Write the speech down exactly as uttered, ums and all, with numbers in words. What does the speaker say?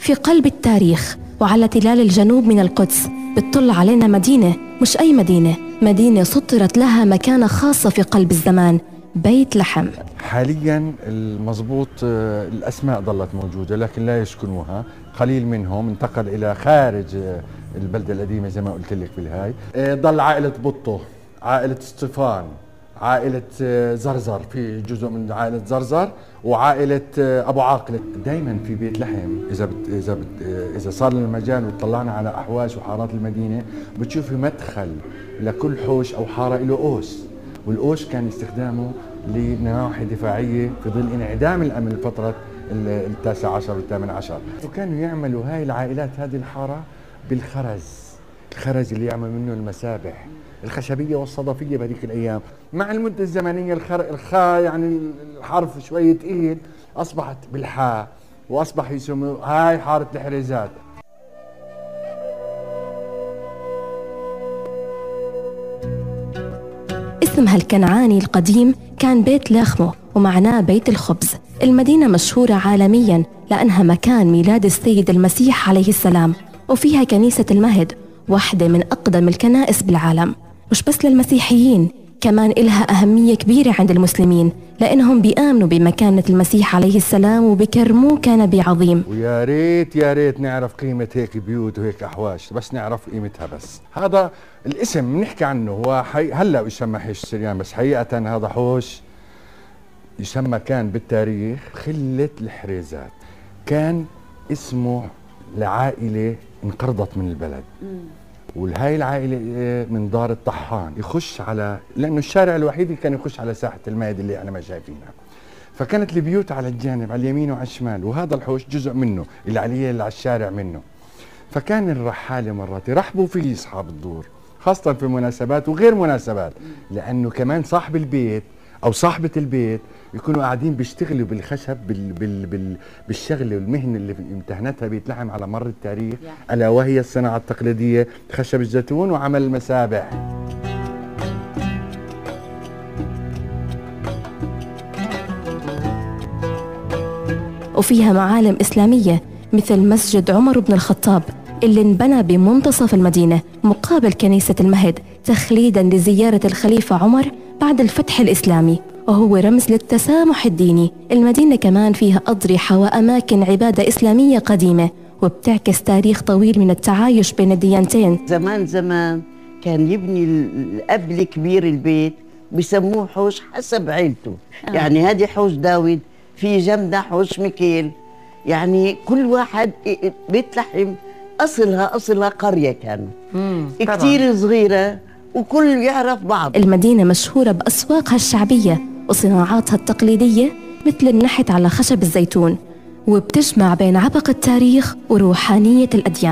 في قلب التاريخ وعلى تلال الجنوب من القدس بتطل علينا مدينة، مش أي مدينة، مدينة سطرت لها مكانة خاصة في قلب الزمان، بيت لحم. حاليا المضبوط الأسماء ظلت موجودة لكن لا يسكنوها، قليل منهم انتقل إلى خارج البلدة القديمة زي ما قلت لك بالهاي. ضل عائلة بطو، عائلة اسطفان، عائلة زرزر، في جزء من عائلة زرزر، وعائلة أبو عاقلة. دائما في بيت لحم إذا بت إذا بت إذا صار لنا مجال وطلعنا على أحواش وحارات المدينة بتشوفي مدخل لكل حوش أو حارة له قوس، والقوس كان استخدامه لنواحي دفاعية في ظل انعدام الأمن لفترة التاسع عشر والثامن عشر. وكانوا يعملوا هاي العائلات هذه الحارة بالخرز، الخرز اللي يعمل منه المسابح الخشبية والصدفية بهذيك الأيام. مع المدة الزمنية الخر... الخاء يعني الحرف شوية تقيل أصبحت بالحاء وأصبح يسموا هاي حارة الحريزات. اسمها الكنعاني القديم كان بيت لاخمو ومعناه بيت الخبز. المدينة مشهورة عالمياً لأنها مكان ميلاد السيد المسيح عليه السلام، وفيها كنيسة المهد، واحدة من أقدم الكنائس بالعالم. مش بس للمسيحيين، كمان إلها أهمية كبيرة عند المسلمين لأنهم بيآمنوا بمكانة المسيح عليه السلام وبكرموه كنبي عظيم. ويا ريت يا ريت نعرف قيمة هيك بيوت وهيك أحواش، بس نعرف قيمتها. بس هذا الاسم بنحكي عنه هو حي... هلا يسمى حيش السريان، بس حقيقة هذا حوش يسمى كان بالتاريخ خلة الحريزات. كان اسمه لعائلة انقرضت من البلد، والهاي العائلة من دار الطحان، يخش على لأنه الشارع الوحيد اللي كان يخش على ساحة المائد اللي احنا ما شايفينها. فكانت البيوت على الجانب على اليمين وعلى الشمال، وهذا الحوش جزء منه اللي عليه اللي على الشارع منه. فكان الرحالة مرات يرحبوا فيه أصحاب الدور، خاصة في مناسبات وغير مناسبات، لأنه كمان صاحب البيت أو صاحبة البيت يكونوا قاعدين بيشتغلوا بالخشب بال بال بال بالشغله والمهنه اللي امتهنتها بيت لحم على مر التاريخ، الا وهي الصناعه التقليديه خشب الزيتون وعمل المسابح. وفيها معالم اسلاميه مثل مسجد عمر بن الخطاب اللي انبنى بمنتصف المدينه مقابل كنيسه المهد تخليدا لزياره الخليفه عمر بعد الفتح الاسلامي، وهو رمز للتسامح الديني. المدينة كمان فيها أضرحة وأماكن عبادة إسلامية قديمة وبتعكس تاريخ طويل من التعايش بين الديانتين. زمان زمان كان يبني الأب الكبير البيت بسموه حوش حسب عيلته. آه. يعني هذه حوش داود، في جنبنا حوش ميكيل، يعني كل واحد بيت لحم أصلها أصلها قرية كانت كتير صغيرة وكل يعرف بعض. المدينة مشهورة بأسواقها الشعبية وصناعاتها التقليدية مثل النحت على خشب الزيتون، وبتجمع بين عبق التاريخ وروحانية الأديان.